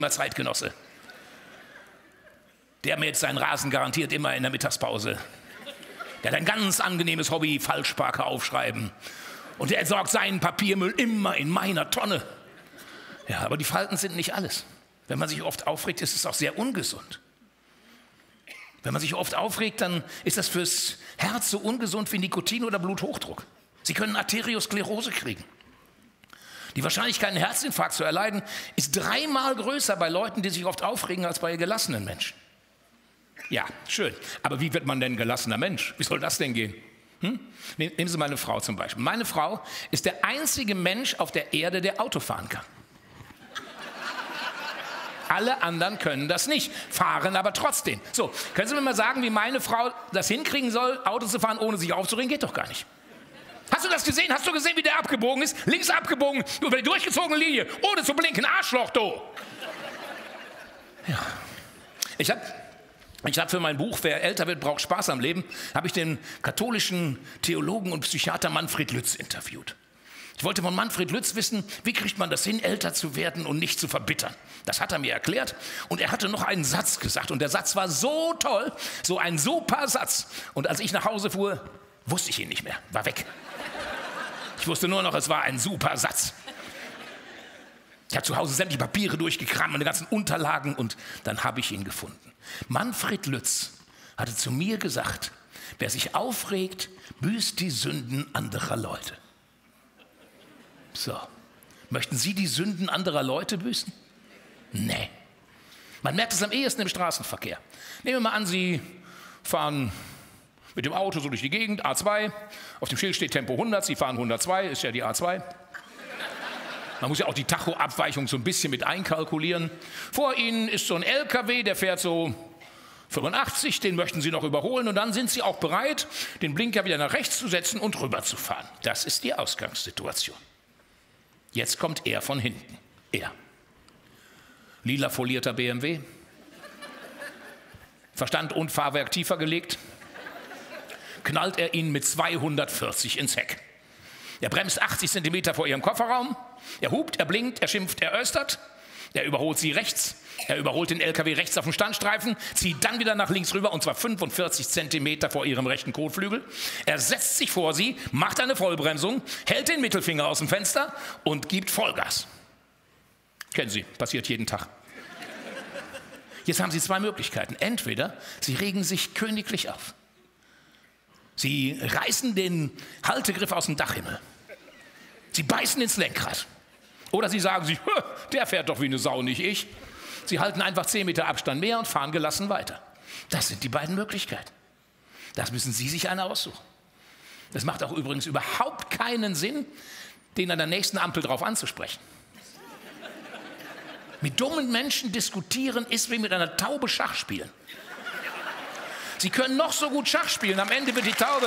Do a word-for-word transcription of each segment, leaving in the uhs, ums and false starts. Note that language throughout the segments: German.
Zeitgenosse. Der mäht seinen Rasen garantiert immer in der Mittagspause. Der hat ein ganz angenehmes Hobby, Falschparker aufschreiben. Und der entsorgt seinen Papiermüll immer in meiner Tonne. Ja, aber die Falten sind nicht alles. Wenn man sich oft aufregt, ist es auch sehr ungesund. Wenn man sich oft aufregt, dann ist das fürs Herz so ungesund wie Nikotin oder Bluthochdruck. Sie können Arteriosklerose kriegen. Die Wahrscheinlichkeit, einen Herzinfarkt zu erleiden, ist dreimal größer bei Leuten, die sich oft aufregen, als bei gelassenen Menschen. Ja, schön. Aber wie wird man denn ein gelassener Mensch? Wie soll das denn gehen? Hm? Nehmen Sie meine Frau zum Beispiel. Meine Frau ist der einzige Mensch auf der Erde, der Auto fahren kann. Alle anderen können das nicht, fahren aber trotzdem. So, können Sie mir mal sagen, wie meine Frau das hinkriegen soll, Auto zu fahren, ohne sich aufzuregen? Geht doch gar nicht. Hast du das gesehen? Hast du gesehen, wie der abgebogen ist? Links abgebogen, über die durchgezogene Linie, ohne zu blinken. Arschloch, du! Ja. Ich habe ich hab für mein Buch, wer älter wird, braucht Spaß am Leben, habe ich den katholischen Theologen und Psychiater Manfred Lütz interviewt. Ich wollte von Manfred Lütz wissen, wie kriegt man das hin, älter zu werden und nicht zu verbittern. Das hat er mir erklärt und er hatte noch einen Satz gesagt und der Satz war so toll, so ein super Satz. Und als ich nach Hause fuhr, wusste ich ihn nicht mehr, war weg. Ich wusste nur noch, es war ein super Satz. Ich habe zu Hause sämtliche Papiere durchgekramt, meine ganzen Unterlagen und dann habe ich ihn gefunden. Manfred Lütz hatte zu mir gesagt, wer sich aufregt, büßt die Sünden anderer Leute. So, möchten Sie die Sünden anderer Leute büßen? Nee. Man merkt es am ehesten im Straßenverkehr. Nehmen wir mal an, Sie fahren mit dem Auto so durch die Gegend, A zwei, auf dem Schild steht Tempo hundert, Sie fahren hundertzwei, ist ja die A zwei. Man muss ja auch die Tachoabweichung so ein bisschen mit einkalkulieren. Vor Ihnen ist so ein L K W, der fährt so fünfundachtzig, den möchten Sie noch überholen und dann sind Sie auch bereit, den Blinker wieder nach rechts zu setzen und rüberzufahren. Das ist die Ausgangssituation. Jetzt kommt er von hinten. Er. Lila folierter B M W. Verstand und Fahrwerk tiefer gelegt. Knallt er ihn mit zweihundertvierzig ins Heck. Er bremst achtzig Zentimeter vor ihrem Kofferraum. Er hupt, er blinkt, er schimpft, er östert. Er überholt sie rechts. Er überholt den L K W rechts auf dem Standstreifen, zieht dann wieder nach links rüber und zwar fünfundvierzig Zentimeter vor ihrem rechten Kotflügel. Er setzt sich vor sie, macht eine Vollbremsung, hält den Mittelfinger aus dem Fenster und gibt Vollgas. Kennen Sie, passiert jeden Tag. Jetzt haben Sie zwei Möglichkeiten. Entweder Sie regen sich königlich auf. Sie reißen den Haltegriff aus dem Dachhimmel. Sie beißen ins Lenkrad. Oder Sie sagen sich, der fährt doch wie eine Sau, nicht ich. Sie halten einfach zehn Meter Abstand mehr und fahren gelassen weiter. Das sind die beiden Möglichkeiten. Das müssen Sie sich eine aussuchen. Das macht auch übrigens überhaupt keinen Sinn, den an der nächsten Ampel drauf anzusprechen. Mit dummen Menschen diskutieren ist wie mit einer Taube Schach spielen. Sie können noch so gut Schach spielen, am Ende wird die Taube...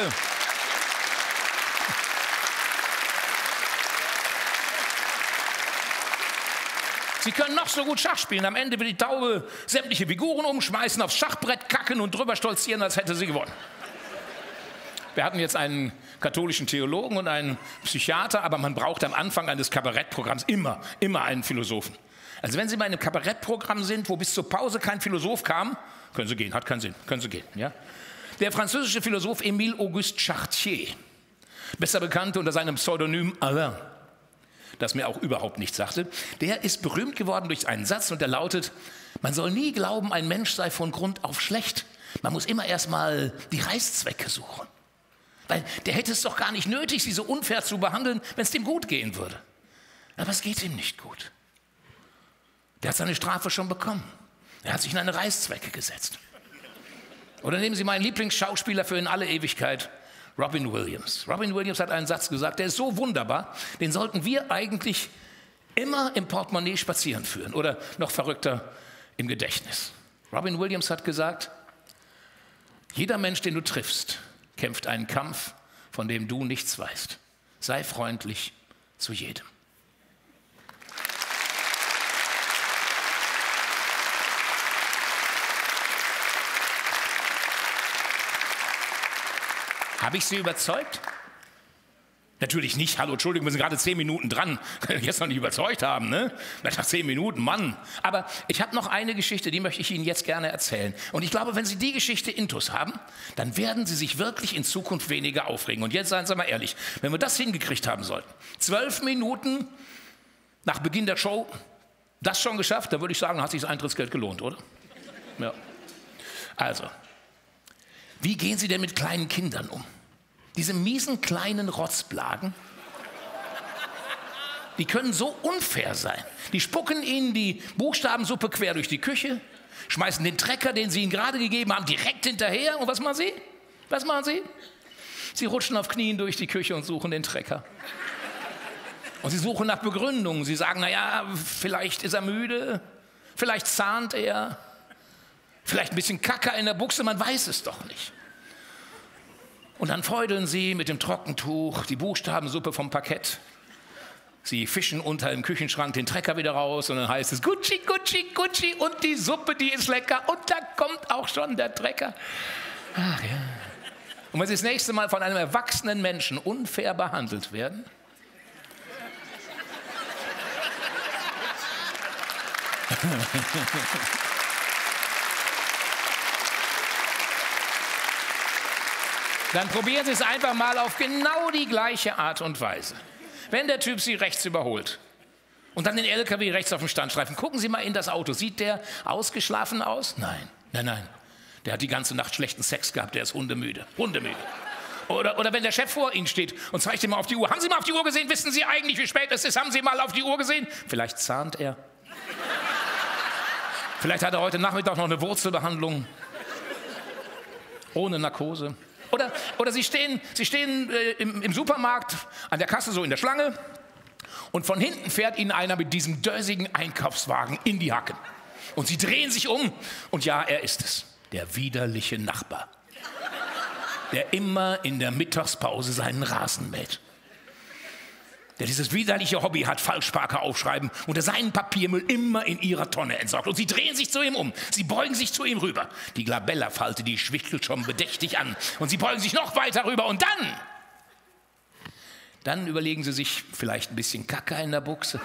Sie können noch so gut Schach spielen, am Ende wird die Taube sämtliche Figuren umschmeißen, aufs Schachbrett kacken und drüber stolzieren, als hätte sie gewonnen. Wir hatten jetzt einen katholischen Theologen und einen Psychiater, aber man braucht am Anfang eines Kabarettprogramms immer, immer einen Philosophen. Also wenn Sie bei einem Kabarettprogramm sind, wo bis zur Pause kein Philosoph kam, können Sie gehen, hat keinen Sinn, können Sie gehen. Ja? Der französische Philosoph Émile Auguste Chartier, besser bekannt unter seinem Pseudonym Alain, das mir auch überhaupt nichts sagte, der ist berühmt geworden durch einen Satz und der lautet, man soll nie glauben, ein Mensch sei von Grund auf schlecht. Man muss immer erstmal die Reißzwecke suchen. Weil der hätte es doch gar nicht nötig, sie so unfair zu behandeln, wenn es dem gut gehen würde. Aber es geht ihm nicht gut. Der hat seine Strafe schon bekommen. Er hat sich in eine Reißzwecke gesetzt. Oder nehmen Sie meinen Lieblingsschauspieler für in alle Ewigkeit, Robin Williams. Robin Williams hat einen Satz gesagt, der ist so wunderbar, den sollten wir eigentlich immer im Portemonnaie spazieren führen oder noch verrückter im Gedächtnis. Robin Williams hat gesagt, jeder Mensch, den du triffst, kämpft einen Kampf, von dem du nichts weißt. Sei freundlich zu jedem. Habe ich Sie überzeugt? Natürlich nicht, hallo, Entschuldigung, wir sind gerade zehn Minuten dran. Kann ich jetzt noch nicht überzeugt haben, ne? Nach zehn Minuten, Mann. Aber ich habe noch eine Geschichte, die möchte ich Ihnen jetzt gerne erzählen. Und ich glaube, wenn Sie die Geschichte intus haben, dann werden Sie sich wirklich in Zukunft weniger aufregen. Und jetzt seien Sie mal ehrlich, wenn wir das hingekriegt haben sollten, zwölf Minuten nach Beginn der Show, das schon geschafft, dann würde ich sagen, hat sich das Eintrittsgeld gelohnt, oder? Ja. Also, wie gehen Sie denn mit kleinen Kindern um? Diese miesen kleinen Rotzblagen, die können so unfair sein. Die spucken Ihnen die Buchstabensuppe quer durch die Küche, schmeißen den Trecker, den Sie Ihnen gerade gegeben haben, direkt hinterher. Und was machen Sie? Was machen Sie? Sie rutschen auf Knien durch die Küche und suchen den Trecker. Und Sie suchen nach Begründungen. Sie sagen, naja, vielleicht ist er müde, vielleicht zahnt er, vielleicht ein bisschen Kacker in der Buchse, man weiß es doch nicht. Und dann feudeln Sie mit dem Trockentuch die Buchstabensuppe vom Parkett. Sie fischen unter dem Küchenschrank den Trecker wieder raus und dann heißt es Gucci, Gucci, Gucci und die Suppe, die ist lecker und da kommt auch schon der Trecker. Ach ja. Und wenn Sie das nächste Mal von einem erwachsenen Menschen unfair behandelt werden, dann probieren Sie es einfach mal auf genau die gleiche Art und Weise. Wenn der Typ Sie rechts überholt und dann den L K W rechts auf dem Standstreifen, gucken Sie mal in das Auto. Sieht der ausgeschlafen aus? Nein, nein, nein. Der hat die ganze Nacht schlechten Sex gehabt, der ist hundemüde. Hundemüde. Oder, oder wenn der Chef vor Ihnen steht und zeigt ihm mal auf die Uhr. Haben Sie mal auf die Uhr gesehen? Wissen Sie eigentlich, wie spät es ist? Haben Sie mal auf die Uhr gesehen? Vielleicht zahnt er. Vielleicht hat er heute Nachmittag noch eine Wurzelbehandlung. Ohne Narkose. Oder, oder Sie stehen, Sie stehen äh, im, im Supermarkt an der Kasse so in der Schlange und von hinten fährt Ihnen einer mit diesem dösigen Einkaufswagen in die Hacken. Und Sie drehen sich um und ja, er ist es. Der widerliche Nachbar. Der immer in der Mittagspause seinen Rasen mäht. Der dieses widerliche Hobby hat, Falschparker aufschreiben und der seinen Papiermüll immer in ihrer Tonne entsorgt. Und sie drehen sich zu ihm um, sie beugen sich zu ihm rüber. Die Glabella-Falte, die schwichtelt schon bedächtig an. Und sie beugen sich noch weiter rüber und dann, dann überlegen sie sich vielleicht ein bisschen Kacke in der Buchse.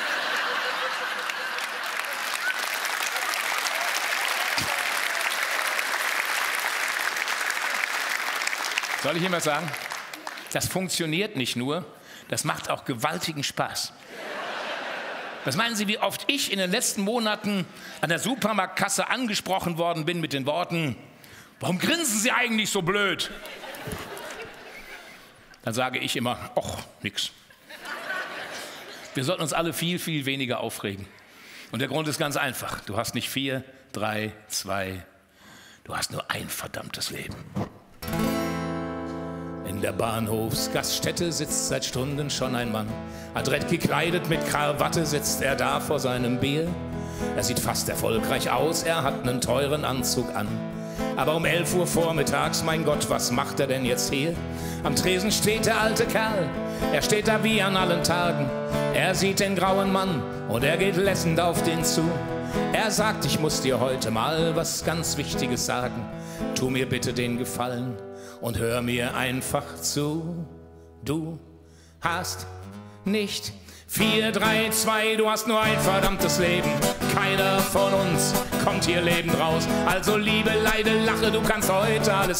Soll ich Ihnen was sagen? Das funktioniert nicht nur, das macht auch gewaltigen Spaß. Was meinen Sie, wie oft ich in den letzten Monaten an der Supermarktkasse angesprochen worden bin mit den Worten, warum grinsen Sie eigentlich so blöd? Dann sage ich immer, ach, nix. Wir sollten uns alle viel, viel weniger aufregen. Und der Grund ist ganz einfach. Du hast nicht vier, drei, zwei, du hast nur ein verdammtes Leben. In der Bahnhofsgaststätte sitzt seit Stunden schon ein Mann. Adrett gekleidet mit Krawatte sitzt er da vor seinem Bier. Er sieht fast erfolgreich aus, er hat einen teuren Anzug an. Aber um elf Uhr vormittags, mein Gott, was macht er denn jetzt hier? Am Tresen steht der alte Kerl, er steht da wie an allen Tagen. Er sieht den grauen Mann und er geht lässend auf den zu. Er sagt, ich muss dir heute mal was ganz Wichtiges sagen. Tu mir bitte den Gefallen und hör mir einfach zu. Du hast nicht vier, drei, zwei, du hast nur ein verdammtes Leben. Keiner von uns kommt hier lebend raus. Also liebe, leide, lache, du kannst heute alles